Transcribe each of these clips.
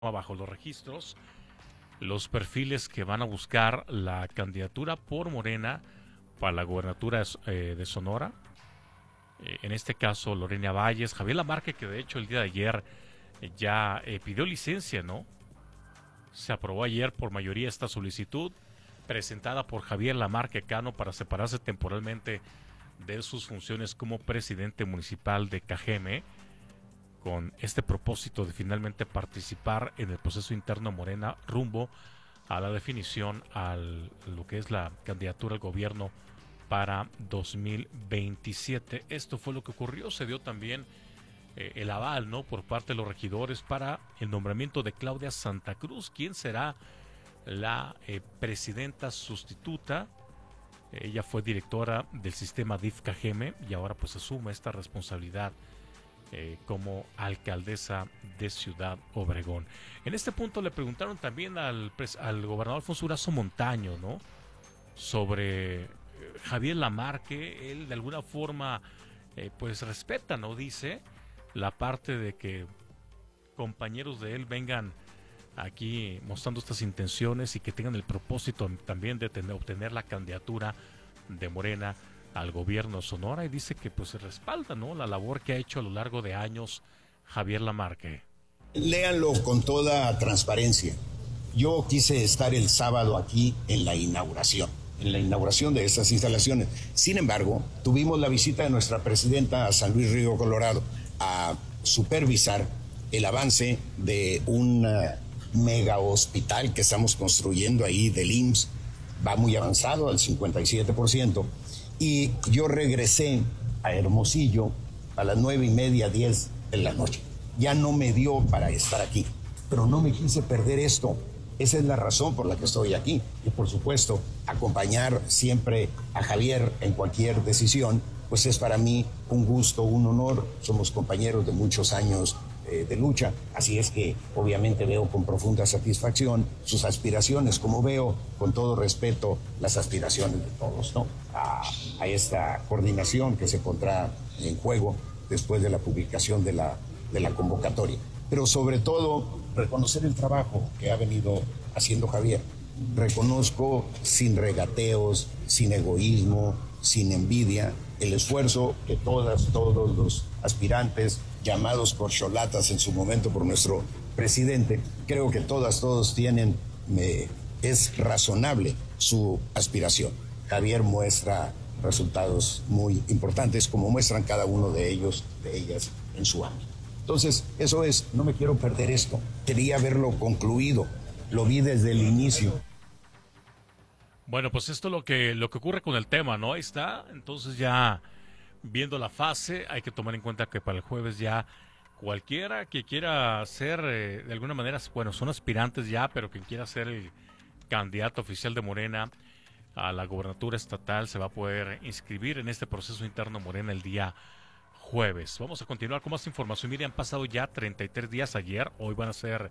bajo los registros los perfiles que van a buscar la candidatura por Morena para la gobernatura de Sonora. En este caso, Lorena Valles, Javier Lamarque, que de hecho el día de ayer ya pidió licencia, ¿no? Se aprobó ayer por mayoría esta solicitud presentada por Javier Lamarque Cano para separarse temporalmente de sus funciones como presidente municipal de Cajeme, con este propósito de finalmente participar en el proceso interno Morena rumbo a la definición a lo que es la candidatura al gobierno para 2027. Esto fue lo que ocurrió. Se dio también el aval, ¿no?, por parte de los regidores para el nombramiento de Claudia Santa Cruz, quien será la presidenta sustituta. Ella fue directora del sistema DIF Cajeme y ahora pues asume esta responsabilidad como alcaldesa de Ciudad Obregón. En este punto le preguntaron también al gobernador Alfonso Durazo Montaño, ¿no?, sobre Javier Lamarque. Él de alguna forma pues respeta, ¿no?, dice, la parte de que compañeros de él vengan aquí mostrando estas intenciones y que tengan el propósito también de obtener la candidatura de Morena al gobierno de Sonora, y dice que pues se respalda, ¿no?, la labor que ha hecho a lo largo de años Javier Lamarque. Léanlo con toda transparencia. Yo quise estar el sábado aquí en la inauguración de estas instalaciones. Sin embargo, tuvimos la visita de nuestra presidenta a San Luis Río Colorado a supervisar el avance de un mega hospital que estamos construyendo ahí del IMSS. Va muy avanzado, al 57%. Y yo regresé a Hermosillo a las 9:30, 10 de la noche. Ya no me dio para estar aquí, pero no me quise perder esto. Esa es la razón por la que estoy aquí. Y por supuesto, acompañar siempre a Javier en cualquier decisión, pues es para mí un gusto, un honor. Somos compañeros de muchos años de lucha, así es que obviamente veo con profunda satisfacción sus aspiraciones, como veo con todo respeto las aspiraciones de todos, ¿no?, a esta coordinación que se pondrá en juego después de la publicación de la convocatoria. Pero sobre todo reconocer el trabajo que ha venido haciendo Javier. Reconozco sin regateos, sin egoísmo, sin envidia, el esfuerzo que todos los aspirantes llamados corcholatas en su momento por nuestro presidente, creo que todos tienen, es razonable su aspiración. Javier muestra resultados muy importantes, como muestran cada uno de ellos, de ellas, en su ámbito. Entonces, eso es, no me quiero perder esto. Quería verlo concluido, lo vi desde el inicio. Bueno, pues esto es lo que ocurre con el tema, ¿no? Ahí está, entonces ya viendo la fase, hay que tomar en cuenta que para el jueves ya cualquiera que quiera ser, de alguna manera, bueno, son aspirantes ya, pero quien quiera ser el candidato oficial de Morena a la gobernatura estatal se va a poder inscribir en este proceso interno Morena el día jueves. Vamos a continuar con más información. Miren, han pasado ya 33 días ayer, hoy van a ser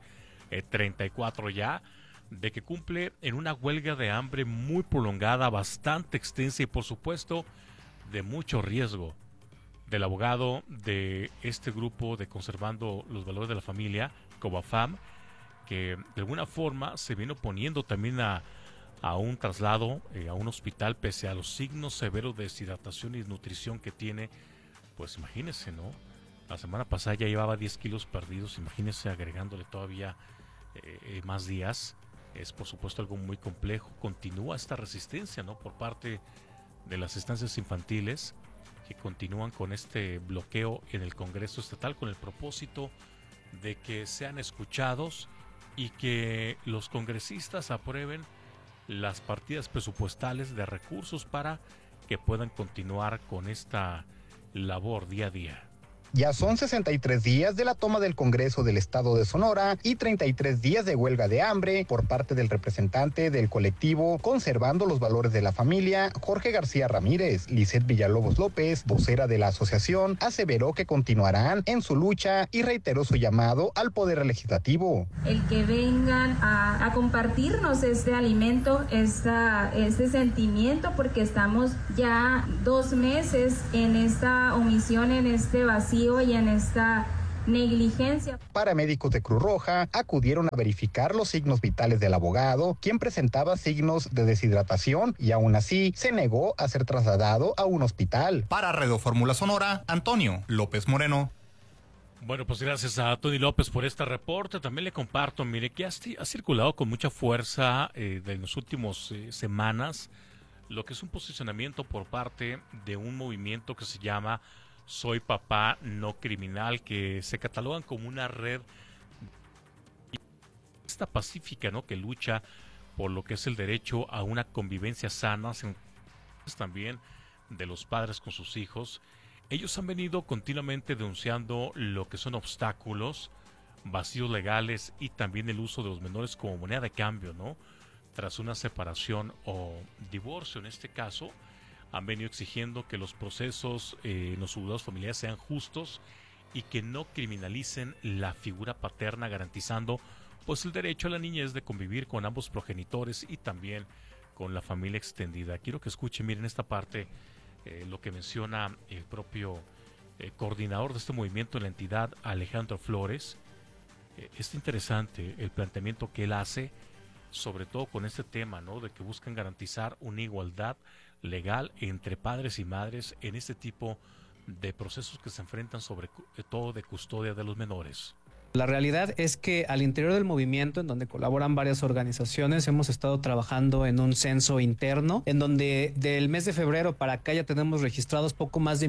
34 ya, de que cumple en una huelga de hambre muy prolongada, bastante extensa y por supuesto de mucho riesgo, del abogado de este grupo de Conservando los Valores de la Familia, COBAFAM, que de alguna forma se viene oponiendo también a un traslado a un hospital pese a los signos severos de deshidratación y desnutrición que tiene. Pues imagínense, ¿no? La semana pasada ya llevaba 10 kilos perdidos, imagínense agregándole todavía más días. Es por supuesto algo muy complejo. Continúa esta resistencia, ¿no?, por parte de las estancias infantiles, que continúan con este bloqueo en el Congreso Estatal con el propósito de que sean escuchados y que los congresistas aprueben las partidas presupuestales de recursos para que puedan continuar con esta labor día a día. Ya son 63 días de la toma del Congreso del Estado de Sonora y 33 días de huelga de hambre por parte del representante del colectivo Conservando los Valores de la Familia, Jorge García Ramírez. Lisette Villalobos López, vocera de la asociación, aseveró que continuarán en su lucha y reiteró su llamado al Poder Legislativo. El que vengan a compartirnos este alimento, este sentimiento, porque estamos ya 2 meses en esta omisión, en este vacío y en esta negligencia. Paramédicos de Cruz Roja acudieron a verificar los signos vitales del abogado, quien presentaba signos de deshidratación y aún así se negó a ser trasladado a un hospital. Para Radio Fórmula Sonora, Antonio López Moreno. Bueno, pues gracias a Tony López por este reporte. También le comparto, mire, que ha circulado con mucha fuerza de las últimas semanas lo que es un posicionamiento por parte de un movimiento que se llama Soy Papá No Criminal, que se catalogan como una red pacífica, ¿no?, que lucha por lo que es el derecho a una convivencia sana, también de los padres con sus hijos. Ellos han venido continuamente denunciando lo que son obstáculos, vacíos legales y también el uso de los menores como moneda de cambio, ¿no?, tras una separación o divorcio. En este caso, han venido exigiendo que los procesos en los juzgados familiares sean justos y que no criminalicen la figura paterna, garantizando pues el derecho a la niñez de convivir con ambos progenitores y también con la familia extendida. Quiero que escuchen, miren esta parte, lo que menciona el propio coordinador de este movimiento en la entidad, Alejandro Flores. Es interesante el planteamiento que él hace, sobre todo con este tema, ¿no?, de que buscan garantizar una igualdad legal entre padres y madres en este tipo de procesos que se enfrentan sobre todo de custodia de los menores. La realidad es que al interior del movimiento, en donde colaboran varias organizaciones, hemos estado trabajando en un censo interno, en donde del mes de febrero para acá ya tenemos registrados poco más de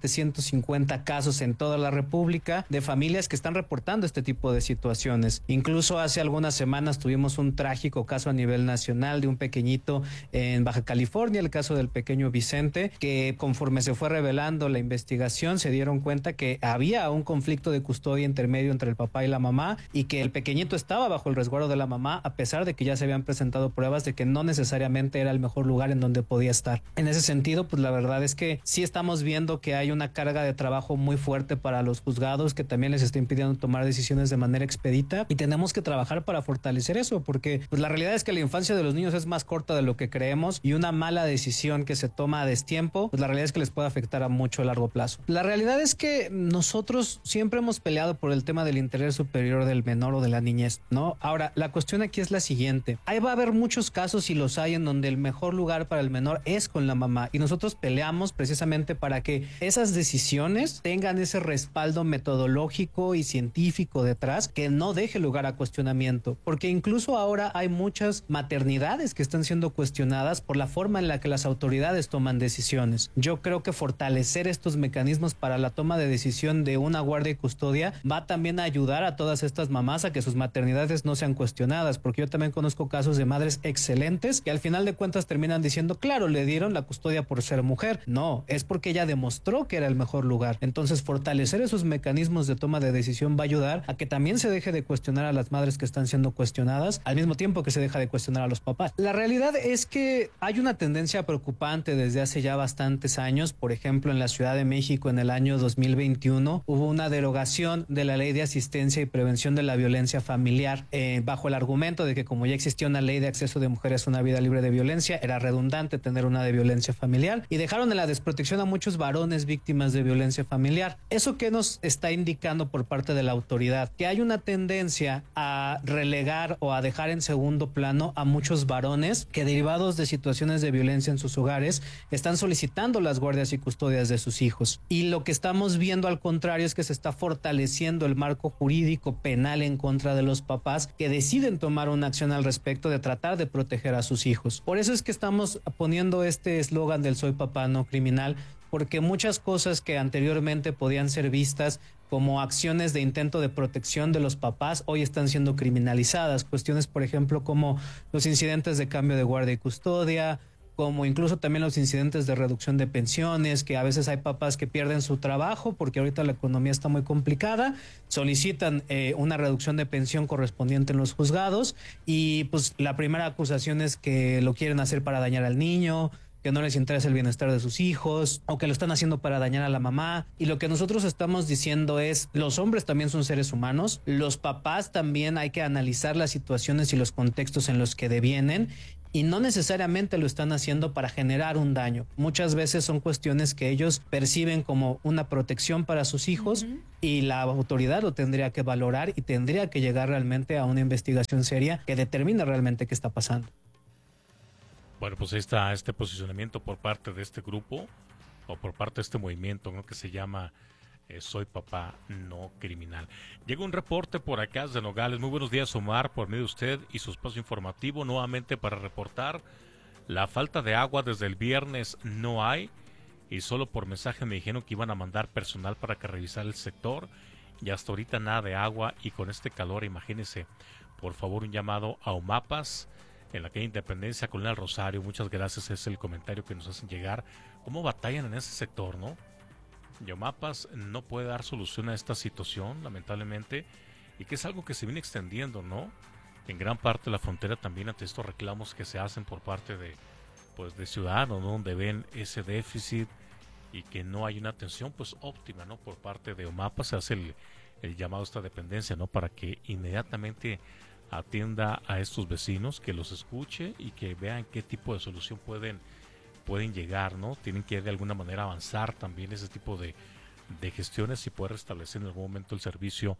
1,750 casos en toda la República de familias que están reportando este tipo de situaciones. Incluso hace algunas semanas tuvimos un trágico caso a nivel nacional de un pequeñito en Baja California, el caso del pequeño Vicente, que conforme se fue revelando la investigación se dieron cuenta que había un conflicto de custodia intermedio entre el papá y la mamá, y que el pequeñito estaba bajo el resguardo de la mamá, a pesar de que ya se habían presentado pruebas de que no necesariamente era el mejor lugar en donde podía estar. En ese sentido, pues la verdad es que sí estamos viendo que hay una carga de trabajo muy fuerte para los juzgados, que también les está impidiendo tomar decisiones de manera expedita, y tenemos que trabajar para fortalecer eso, porque pues la realidad es que la infancia de los niños es más corta de lo que creemos, y una mala decisión que se toma a destiempo, pues la realidad es que les puede afectar a mucho a largo plazo. La realidad es que nosotros siempre hemos peleado por el tema del interés superior del menor o de la niñez, ¿no? Ahora, la cuestión aquí es la siguiente. Ahí va a haber muchos casos, y los hay, en donde el mejor lugar para el menor es con la mamá, y nosotros peleamos precisamente para que esas decisiones tengan ese respaldo metodológico y científico detrás, que no deje lugar a cuestionamiento, porque incluso ahora hay muchas maternidades que están siendo cuestionadas por la forma en la que las autoridades toman decisiones. Yo creo que fortalecer estos mecanismos para la toma de decisión de una guardia y custodia va también a ayudar a todas estas mamás a que sus maternidades no sean cuestionadas, porque yo también conozco casos de madres excelentes que al final de cuentas terminan diciendo, claro, le dieron la custodia por ser mujer. No, es porque ella demostró que era el mejor lugar. Entonces, fortalecer esos mecanismos de toma de decisión va a ayudar a que también se deje de cuestionar a las madres que están siendo cuestionadas, al mismo tiempo que se deja de cuestionar a los papás. La realidad es que hay una tendencia preocupante desde hace ya bastantes años. Por ejemplo, en la Ciudad de México, en el año 2021, hubo una derogación de la Ley de Asistencia y Prevención de la Violencia Familiar, bajo el argumento de que como ya existía una ley de acceso de mujeres a una vida libre de violencia, era redundante tener una de violencia familiar, y dejaron en la desprotección a muchos varones víctimas de violencia familiar. ¿Eso qué nos está indicando por parte de la autoridad? Que hay una tendencia a relegar o a dejar en segundo plano a muchos varones que, derivados de situaciones de violencia en sus hogares, están solicitando las guardias y custodias de sus hijos. Y lo que estamos viendo al contrario es que se está fortaleciendo el marco jurídico penal en contra de los papás que deciden tomar una acción al respecto de tratar de proteger a sus hijos. Por eso es que estamos poniendo este eslogan del Soy Papá No Criminal, porque muchas cosas que anteriormente podían ser vistas como acciones de intento de protección de los papás hoy están siendo criminalizadas. Cuestiones, por ejemplo, como los incidentes de cambio de guardia y custodia, como incluso también los incidentes de reducción de pensiones, que a veces hay papás que pierden su trabajo porque ahorita la economía está muy complicada, solicitan una reducción de pensión correspondiente en los juzgados, y pues la primera acusación es que lo quieren hacer para dañar al niño, que no les interesa el bienestar de sus hijos, o que lo están haciendo para dañar a la mamá. Y lo que nosotros estamos diciendo es, los hombres también son seres humanos, los papás también hay que analizar las situaciones y los contextos en los que devienen, y no necesariamente lo están haciendo para generar un daño. Muchas veces son cuestiones que ellos perciben como una protección para sus hijos y la autoridad lo tendría que valorar y tendría que llegar realmente a una investigación seria que determine realmente qué está pasando. Bueno, pues ahí está este posicionamiento por parte de este grupo o por parte de este movimiento, ¿no?, que se llama Soy Papá No Criminal. Llega un reporte por acá de Nogales. Muy buenos días, Omar, por medio de usted y su espacio informativo, nuevamente para reportar la falta de agua desde el viernes. No hay, y solo por mensaje me dijeron que iban a mandar personal para que revisara el sector, y hasta ahorita nada de agua. Y con este calor, imagínense, por favor, un llamado a Omapas en la calle Independencia, Colonia del Rosario. Muchas gracias, es el comentario que nos hacen llegar. ¿Cómo batallan en ese sector, no? Yomapas no puede dar solución a esta situación, lamentablemente, y que es algo que se viene extendiendo, ¿no?, en gran parte de la frontera también, ante estos reclamos que se hacen por parte de, pues, de ciudadanos, ¿no?, donde ven ese déficit y que no hay una atención, pues, óptima, ¿no?, por parte de Omapas. Se hace el llamado a esta dependencia, ¿no?, para que inmediatamente atienda a estos vecinos, que los escuche y que vean qué tipo de solución pueden llegar, ¿no? Tienen que de alguna manera avanzar también ese tipo de gestiones y poder restablecer en algún momento el servicio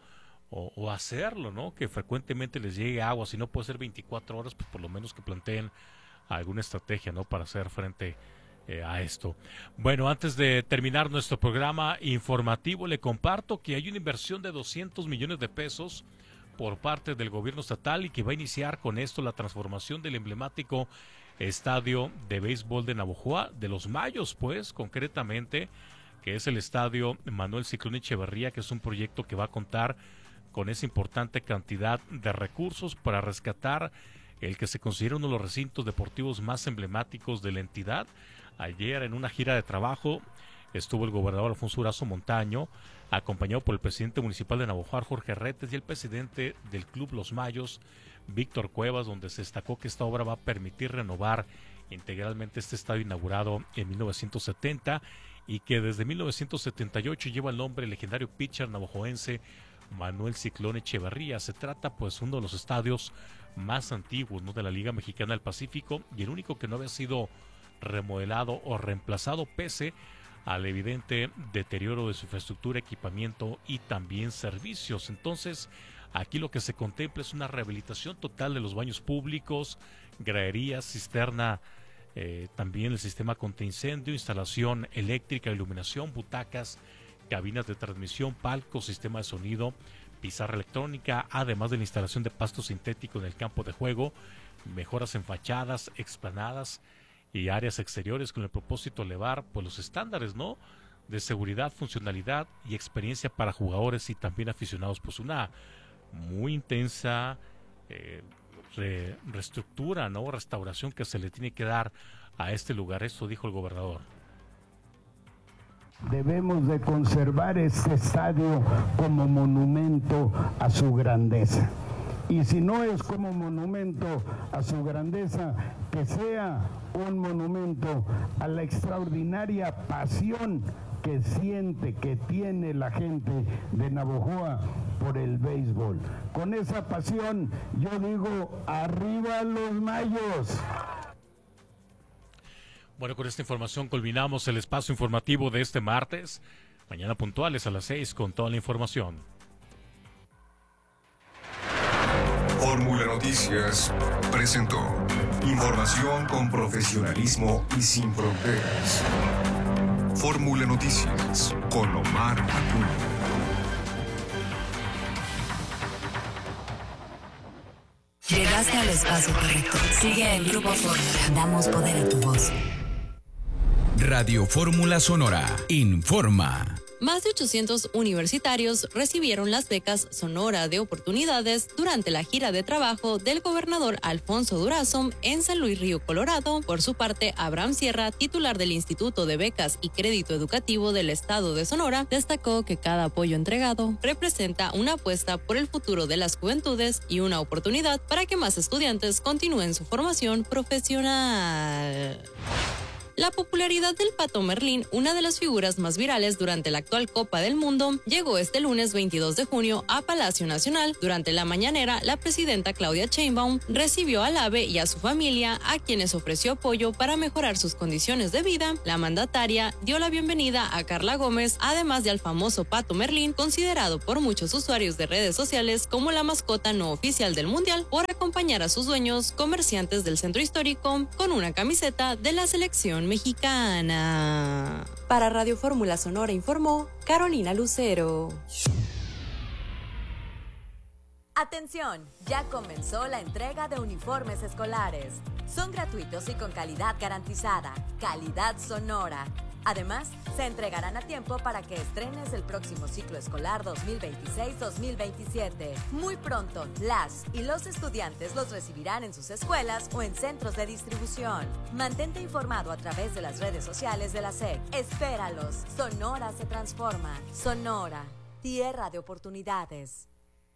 o hacerlo, ¿no? Que frecuentemente les llegue agua. Si no puede ser 24 horas, pues por lo menos que planteen alguna estrategia, ¿no?, para hacer frente a esto. Bueno, antes de terminar nuestro programa informativo, le comparto que hay una inversión de 200 millones de pesos por parte del gobierno estatal y que va a iniciar con esto la transformación del emblemático estadio de béisbol de Navojoa, de los Mayos, pues, concretamente, que es el estadio Manuel Ciclón Echeverría, que es un proyecto que va a contar con esa importante cantidad de recursos para rescatar el que se considera uno de los recintos deportivos más emblemáticos de la entidad. Ayer, en una gira de trabajo, estuvo el gobernador Alfonso Durazo Montaño, acompañado por el presidente municipal de Navojoa, Jorge Retes, y el presidente del Club Los Mayos, Víctor Cuevas, donde se destacó que esta obra va a permitir renovar integralmente este estadio inaugurado en 1970 y que desde 1978 lleva el nombre del legendario pitcher navajoense Manuel Ciclón Echeverría. Se trata, pues, uno de los estadios más antiguos, ¿no?, de la Liga Mexicana del Pacífico, y el único que no había sido remodelado o reemplazado pese al evidente deterioro de su infraestructura, equipamiento y también servicios. Entonces, aquí lo que se contempla es una rehabilitación total de los baños públicos, graderías, cisterna, también el sistema contra incendio, instalación eléctrica, iluminación, butacas, cabinas de transmisión, palcos, sistema de sonido, pizarra electrónica, además de la instalación de pasto sintético en el campo de juego, mejoras en fachadas, explanadas y áreas exteriores, con el propósito de elevar, pues, los estándares, ¿no?, de seguridad, funcionalidad y experiencia para jugadores y también aficionados. Pues una muy intensa reestructura, ¿no?, restauración que se le tiene que dar a este lugar. Esto dijo el gobernador. Debemos de conservar este estadio como monumento a su grandeza. Y si no es como monumento a su grandeza, que sea un monumento a la extraordinaria pasión que siente, que tiene la gente de Navojoa por el béisbol. Con esa pasión, yo digo, ¡arriba los Mayos! Bueno, con esta información culminamos el espacio informativo de este martes. Mañana puntuales a las 6 con toda la información. Fórmula Noticias presentó información con profesionalismo y sin fronteras. Fórmula Noticias con Omar Acuña. Llegaste al espacio correcto. Sigue el Grupo Fórmula. Damos poder a tu voz. Radio Fórmula Sonora informa. Más de 800 universitarios recibieron las becas Sonora de Oportunidades durante la gira de trabajo del gobernador Alfonso Durazo en San Luis Río Colorado. Por su parte, Abraham Sierra, titular del Instituto de Becas y Crédito Educativo del Estado de Sonora, destacó que cada apoyo entregado representa una apuesta por el futuro de las juventudes y una oportunidad para que más estudiantes continúen su formación profesional. La popularidad del Pato Merlín, una de las figuras más virales durante la actual Copa del Mundo, llegó este lunes 22 de junio a Palacio Nacional. Durante la mañanera, la presidenta Claudia Sheinbaum recibió al ave y a su familia, a quienes ofreció apoyo para mejorar sus condiciones de vida. La mandataria dio la bienvenida a Carla Gómez, además de al famoso Pato Merlín, considerado por muchos usuarios de redes sociales como la mascota no oficial del Mundial, por acompañar a sus dueños, comerciantes del centro histórico, con una camiseta de la selección mexicana. Para Radio Fórmula Sonora informó Carolina Lucero. Atención, ya comenzó la entrega de uniformes escolares. Son gratuitos y con calidad garantizada, calidad Sonora. Además, se entregarán a tiempo para que estrenes el próximo ciclo escolar 2026-2027. Muy pronto, las y los estudiantes los recibirán en sus escuelas o en centros de distribución. Mantente informado a través de las redes sociales de la SEC. Espéralos. Sonora se transforma. Sonora, tierra de oportunidades.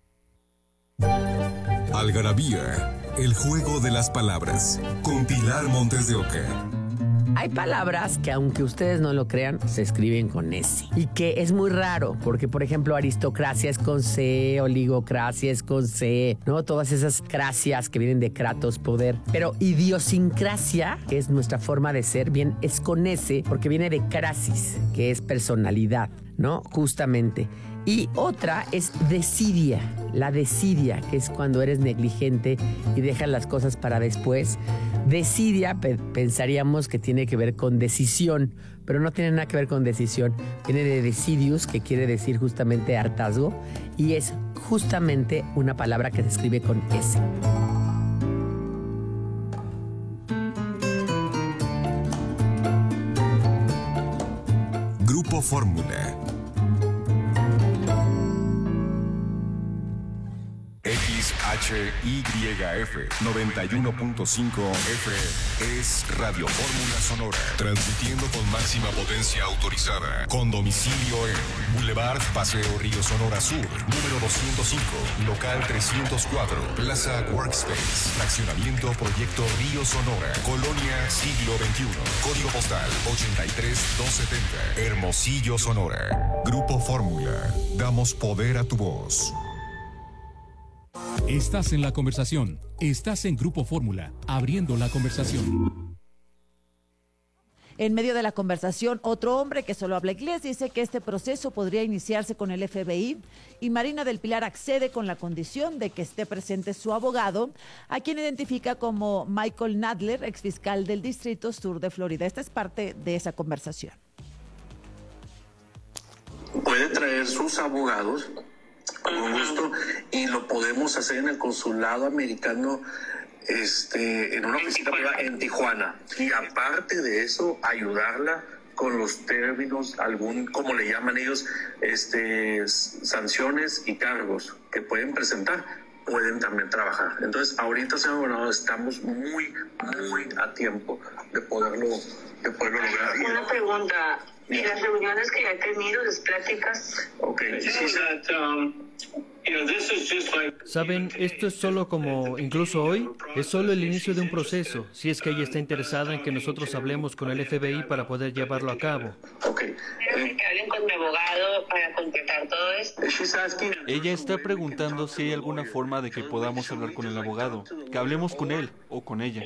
Algarabía, el juego de las palabras, con Pilar Montes de Oca. Hay palabras que, aunque ustedes no lo crean, se escriben con S. Y que es muy raro, porque, por ejemplo, aristocracia es con C, oligocracia es con C, ¿no? Todas esas cracias que vienen de kratos, poder. Pero idiosincrasia, que es nuestra forma de ser, bien, es con S, porque viene de crasis, que es personalidad, ¿no? Justamente. Y otra es desidia, la desidia, que es cuando eres negligente y dejas las cosas para después. Desidia pensaríamos que tiene que ver con decisión, pero no tiene nada que ver con decisión. Viene de decidius, que quiere decir justamente hartazgo, y es justamente una palabra que se escribe con S. Grupo Fórmula. XHYF 91.5 FM es Radio Fórmula Sonora, transmitiendo con máxima potencia autorizada, con domicilio en Boulevard Paseo Río Sonora Sur, número 205, local 304, Plaza Workspace, fraccionamiento Proyecto Río Sonora, Colonia Siglo XXI, código postal 83270, Hermosillo, Sonora. Grupo Fórmula, damos poder a tu voz. Estás en la conversación. Estás en Grupo Fórmula, abriendo la conversación. En medio de la conversación, otro hombre que solo habla inglés dice que este proceso podría iniciarse con el FBI y Marina del Pilar accede con la condición de que esté presente su abogado, a quien identifica como Michael Nadler, exfiscal del Distrito Sur de Florida. Esta es parte de esa conversación. Puede traer sus abogados con gusto y lo podemos hacer en el consulado americano en una oficina privada en Tijuana. Y aparte de eso, ayudarla con los términos, como le llaman ellos, sanciones y cargos que pueden presentar, pueden también trabajar. Entonces, ahorita, señor gobernador, estamos muy a tiempo de poderlo lograr. Una pregunta. ¿Y las reuniones que ya he tenido, las pláticas? Saben, esto es solo como, incluso hoy, es solo el inicio de un proceso, si es que ella está interesada en que nosotros hablemos con el FBI para poder llevarlo a cabo. Quiero que hablen con mi abogado para completar todo esto. Ella está preguntando si hay alguna forma de que podamos hablar con el abogado, que hablemos con él o con ella.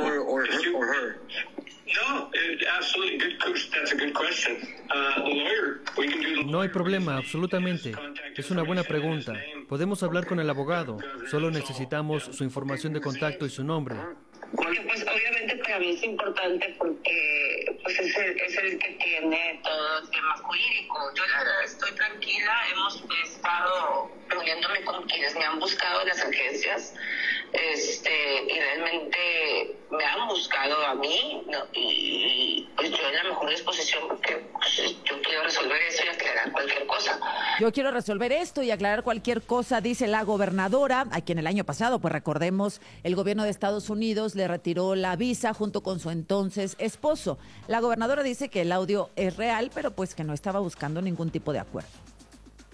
No hay problema, absolutamente. Es una buena pregunta. Podemos hablar con el abogado. Solo necesitamos su información de contacto y su nombre. Porque pues obviamente para mí es importante porque pues es el que tiene todo el tema jurídico. Yo la verdad estoy tranquila, hemos estado reuniéndome con quienes me han buscado en las agencias y realmente me han buscado a mí, ¿no? Y pues yo en la mejor disposición porque pues, yo quiero resolver eso y aclarar cualquier cosa. Yo quiero resolver esto y aclarar cualquier cosa, dice la gobernadora, a quien el año pasado, pues recordemos, el gobierno de Estados Unidos le retiró la visa junto con su entonces esposo. La gobernadora dice que el audio es real, pero pues que no estaba buscando ningún tipo de acuerdo.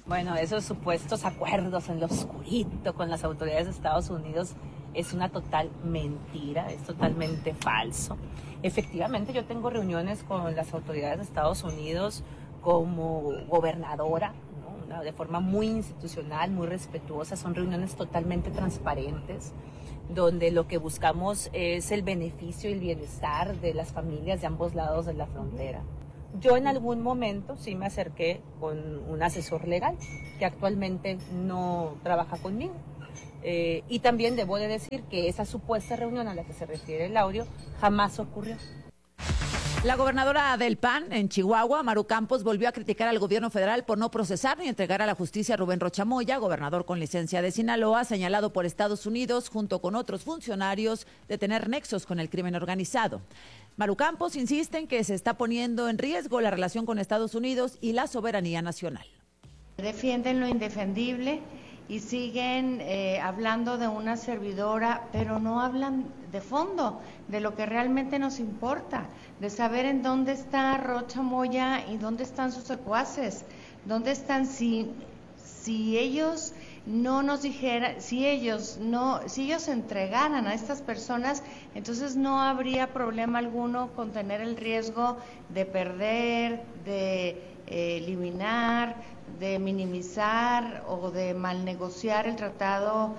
Bueno, esos supuestos acuerdos en lo oscurito con las autoridades de Estados Unidos es una total mentira, es totalmente falso. Efectivamente, yo tengo reuniones con las autoridades de Estados Unidos como gobernadora, ¿no? De forma muy institucional, muy respetuosa. Son reuniones totalmente transparentes, donde lo que buscamos es el beneficio y el bienestar de las familias de ambos lados de la frontera. Yo en algún momento sí me acerqué con un asesor legal que actualmente no trabaja conmigo. Y también debo de decir que esa supuesta reunión a la que se refiere el audio jamás ocurrió. La gobernadora del PAN en Chihuahua, Maru Campos, volvió a criticar al gobierno federal por no procesar ni entregar a la justicia a Rubén Rocha Moya, gobernador con licencia de Sinaloa, señalado por Estados Unidos, junto con otros funcionarios, de tener nexos con el crimen organizado. Maru Campos insiste en que se está poniendo en riesgo la relación con Estados Unidos y la soberanía nacional. Defienden lo indefendible y siguen hablando de una servidora, pero no hablan de fondo, de lo que realmente nos importa, de saber en dónde está Rocha Moya y dónde están sus secuaces, dónde están, si ellos no nos dijeran, si ellos entregaran a estas personas, entonces no habría problema alguno con tener el riesgo de perder, de eliminar, de minimizar o de malnegociar el tratado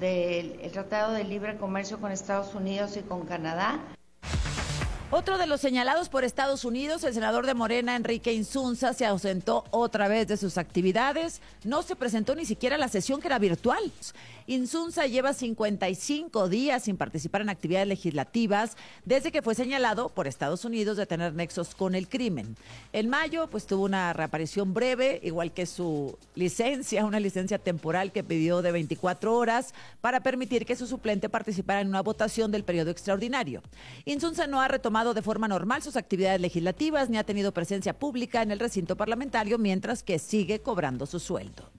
de libre comercio con Estados Unidos y con Canadá. Otro de los señalados por Estados Unidos, el senador de Morena, Enrique Insunza, se ausentó otra vez de sus actividades. No se presentó ni siquiera a la sesión, que era virtual. Insunza lleva 55 días sin participar en actividades legislativas desde que fue señalado por Estados Unidos de tener nexos con el crimen. En mayo, pues tuvo una reaparición breve, igual que su licencia, una licencia temporal que pidió de 24 horas para permitir que su suplente participara en una votación del periodo extraordinario. Insunza no ha retomado de forma normal sus actividades legislativas ni ha tenido presencia pública en el recinto parlamentario, mientras que sigue cobrando su sueldo.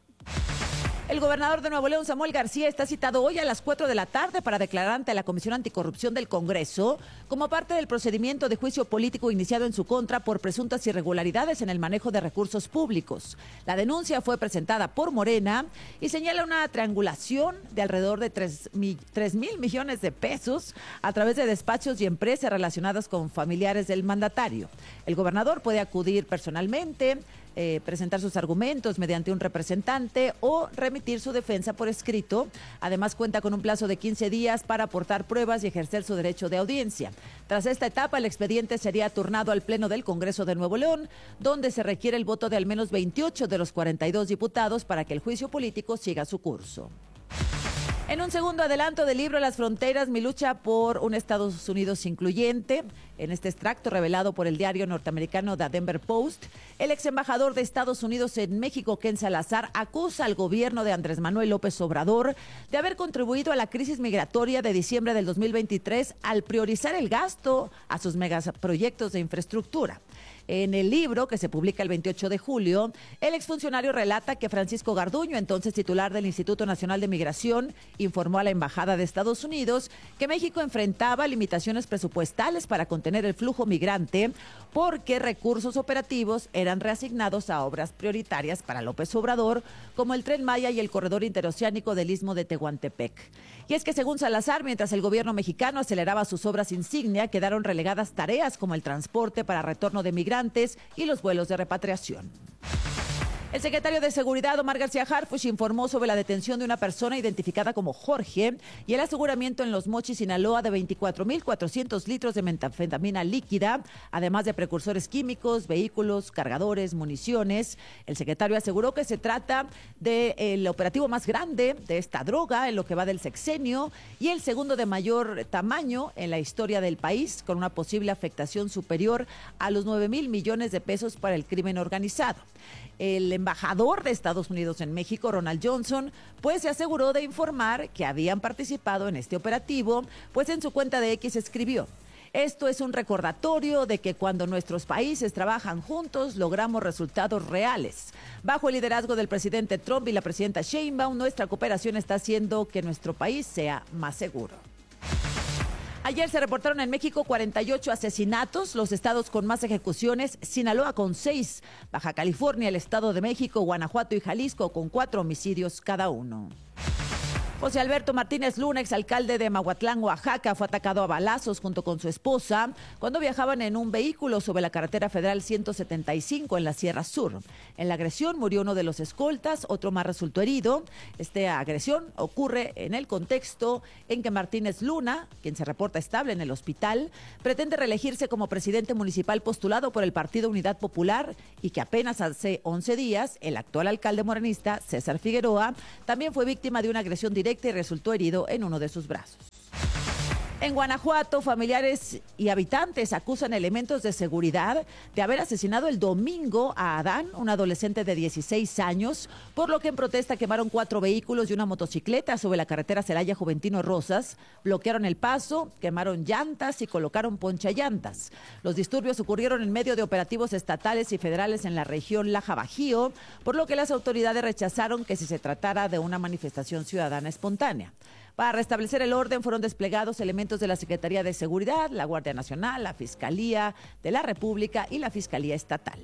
El gobernador de Nuevo León, Samuel García, está citado hoy a las 4 de la tarde para declarar ante la Comisión Anticorrupción del Congreso como parte del procedimiento de juicio político iniciado en su contra por presuntas irregularidades en el manejo de recursos públicos. La denuncia fue presentada por Morena y señala una triangulación de alrededor de 3,000 millones de pesos a través de despachos y empresas relacionadas con familiares del mandatario. El gobernador puede acudir personalmente, presentar sus argumentos mediante un representante o remitir su defensa por escrito. Además, cuenta con un plazo de 15 días para aportar pruebas y ejercer su derecho de audiencia. Tras esta etapa, el expediente sería turnado al Pleno del Congreso de Nuevo León, donde se requiere el voto de al menos 28 de los 42 diputados para que el juicio político siga su curso. En un segundo adelanto del libro Las Fronteras, mi lucha por un Estados Unidos incluyente, en este extracto revelado por el diario norteamericano The Denver Post, el ex embajador de Estados Unidos en México, Ken Salazar, acusa al gobierno de Andrés Manuel López Obrador de haber contribuido a la crisis migratoria de diciembre del 2023 al priorizar el gasto a sus megaproyectos de infraestructura. En el libro, que se publica el 28 de julio, el exfuncionario relata que Francisco Garduño, entonces titular del Instituto Nacional de Migración, informó a la Embajada de Estados Unidos que México enfrentaba limitaciones presupuestales para contener el flujo migrante porque recursos operativos eran reasignados a obras prioritarias para López Obrador, como el Tren Maya y el corredor interoceánico del Istmo de Tehuantepec. Y es que, según Salazar, mientras el gobierno mexicano aceleraba sus obras insignia, quedaron relegadas tareas como el transporte para retorno de migrantes y los vuelos de repatriación. El secretario de Seguridad, Omar García Harfuch, informó sobre la detención de una persona identificada como Jorge y el aseguramiento en Los Mochis, Sinaloa, de 24,400 litros de metanfetamina líquida, además de precursores químicos, vehículos, cargadores, municiones. El secretario aseguró que se trata del operativo más grande de esta droga en lo que va del sexenio y el segundo de mayor tamaño en la historia del país, con una posible afectación superior a los 9,000 millones de pesos para el crimen organizado. El embajador de Estados Unidos en México, Ronald Johnson, pues se aseguró de informar que habían participado en este operativo, pues en su cuenta de X escribió: esto es un recordatorio de que cuando nuestros países trabajan juntos, logramos resultados reales. Bajo el liderazgo del presidente Trump y la presidenta Sheinbaum, nuestra cooperación está haciendo que nuestro país sea más seguro. Ayer se reportaron en México 48 asesinatos, los estados con más ejecuciones, Sinaloa con 6, Baja California, el Estado de México, Guanajuato y Jalisco con 4 homicidios cada uno. José Alberto Martínez Luna, exalcalde de Mahuatlán, Oaxaca, fue atacado a balazos junto con su esposa cuando viajaban en un vehículo sobre la carretera federal 175 en la Sierra Sur. En la agresión murió uno de los escoltas, otro más resultó herido. Esta agresión ocurre en el contexto en que Martínez Luna, quien se reporta estable en el hospital, pretende reelegirse como presidente municipal postulado por el Partido Unidad Popular y que apenas hace 11 días el actual alcalde morenista, César Figueroa, también fue víctima de una agresión directa y resultó herido en uno de sus brazos. En Guanajuato, familiares y habitantes acusan elementos de seguridad de haber asesinado el domingo a Adán, un adolescente de 16 años, por lo que en protesta quemaron 4 vehículos y una motocicleta sobre la carretera Celaya Juventino Rosas, bloquearon el paso, quemaron llantas y colocaron ponchallantas. Los disturbios ocurrieron en medio de operativos estatales y federales en la región Laja Bajío, por lo que las autoridades rechazaron que se tratara de una manifestación ciudadana espontánea. Para restablecer el orden fueron desplegados elementos de la Secretaría de Seguridad, la Guardia Nacional, la Fiscalía de la República y la Fiscalía Estatal.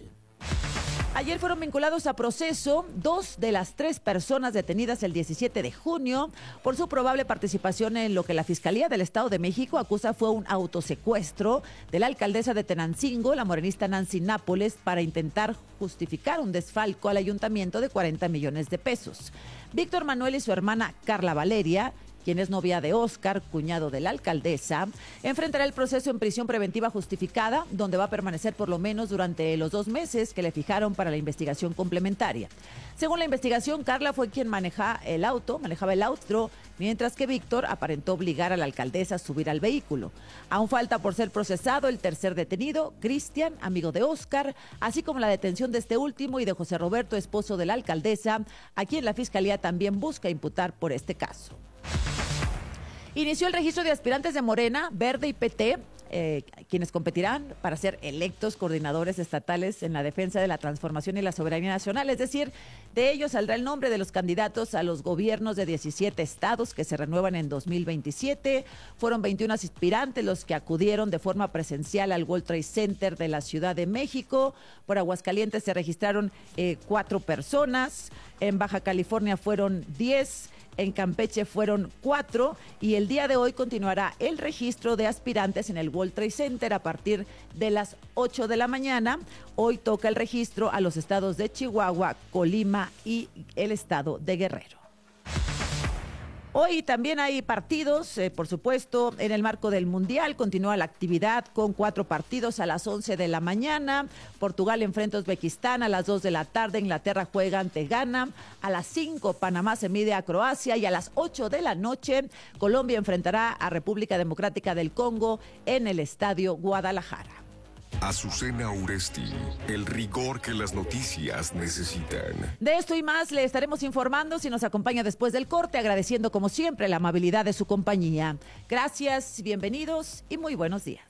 Ayer fueron vinculados a proceso 2 de las 3 personas detenidas el 17 de junio por su probable participación en lo que la Fiscalía del Estado de México acusa fue un autosecuestro de la alcaldesa de Tenancingo, la morenista Nancy Nápoles, para intentar justificar un desfalco al ayuntamiento de 40 millones de pesos. Víctor Manuel y su hermana Carla Valeria, quien es novia de Óscar, cuñado de la alcaldesa, enfrentará el proceso en prisión preventiva justificada, donde va a permanecer por lo menos durante los 2 meses que le fijaron para la investigación complementaria. Según la investigación, Carla fue quien manejaba el auto, mientras que Víctor aparentó obligar a la alcaldesa a subir al vehículo. Aún falta por ser procesado el tercer detenido, Cristian, amigo de Óscar, así como la detención de este último y de José Roberto, esposo de la alcaldesa, a quien la Fiscalía también busca imputar por este caso. Inició el registro de aspirantes de Morena, Verde y PT, quienes competirán para ser electos coordinadores estatales en la defensa de la transformación y la soberanía nacional. Es decir, de ellos saldrá el nombre de los candidatos a los gobiernos de 17 estados que se renuevan en 2027. Fueron 21 aspirantes los que acudieron de forma presencial al World Trade Center de la Ciudad de México. Por Aguascalientes se registraron 4 personas, en Baja California fueron 10, en Campeche fueron 4 y el día de hoy continuará el registro de aspirantes en el World Trade Center a partir de las 8 de la mañana. Hoy toca el registro a los estados de Chihuahua, Colima y el estado de Guerrero. Hoy también hay partidos, por supuesto, en el marco del Mundial. Continúa la actividad con 4 partidos a las 11 de la mañana. Portugal enfrenta a Uzbekistán a las 2 de la tarde. Inglaterra juega ante Ghana. A las 5 Panamá se mide a Croacia y a las 8 de la noche Colombia enfrentará a República Democrática del Congo en el Estadio Guadalajara. Azucena Uresti, el rigor que las noticias necesitan. De esto y más le estaremos informando si nos acompaña después del corte, agradeciendo como siempre la amabilidad de su compañía. Gracias, bienvenidos y muy buenos días.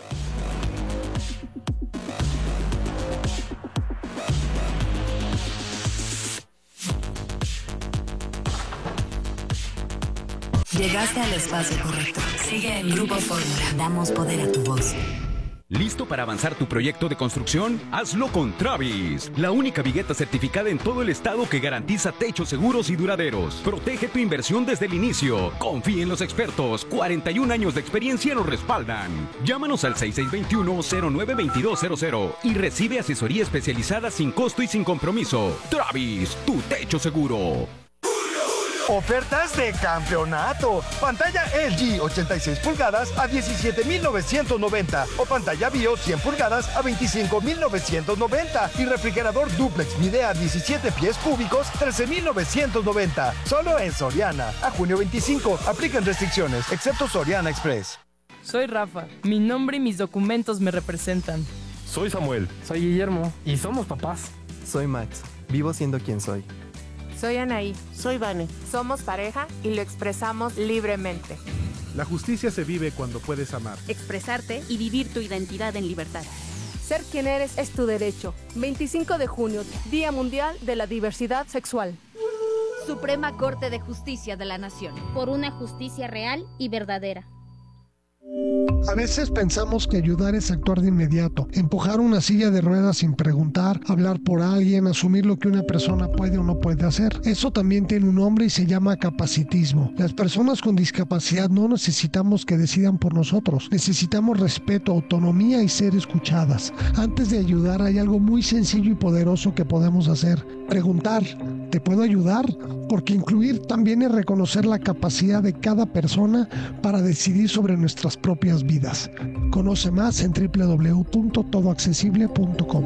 Llegaste al espacio correcto. Sigue en Grupo Fórmula. Damos poder a tu voz. ¿Listo para avanzar tu proyecto de construcción? Hazlo con Travis, la única vigueta certificada en todo el estado que garantiza techos seguros y duraderos. Protege tu inversión desde el inicio. Confía en los expertos. 41 años de experiencia nos respaldan. Llámanos al 6621-092200 y recibe asesoría especializada sin costo y sin compromiso. Travis, tu techo seguro. Ofertas de campeonato. Pantalla LG 86 pulgadas a 17,990 o pantalla BIOS 100 pulgadas a 25,990 y refrigerador duplex Midea 17 pies cúbicos 13,990. Solo en Soriana. A junio 25. Aplican restricciones, excepto Soriana Express. Soy Rafa. Mi nombre y mis documentos me representan. Soy Samuel. Soy Guillermo. Y somos papás. Soy Max. Vivo siendo quien soy. Soy Anaí. Soy Vane. Somos pareja y lo expresamos libremente. La justicia se vive cuando puedes amar. Expresarte y vivir tu identidad en libertad. Ser quien eres es tu derecho. 25 de junio, Día Mundial de la Diversidad Sexual. Suprema Corte de Justicia de la Nación. Por una justicia real y verdadera. A veces pensamos que ayudar es actuar de inmediato, empujar una silla de ruedas sin preguntar, hablar por alguien, asumir lo que una persona puede o no puede hacer. Eso también tiene un nombre y se llama capacitismo. Las personas con discapacidad no necesitamos que decidan por nosotros. Necesitamos respeto, autonomía y ser escuchadas. Antes de ayudar hay algo muy sencillo y poderoso que podemos hacer. Preguntar, ¿te puedo ayudar? Porque incluir también es reconocer la capacidad de cada persona para decidir sobre nuestras propias vidas. Conoce más en www.todoaccesible.com.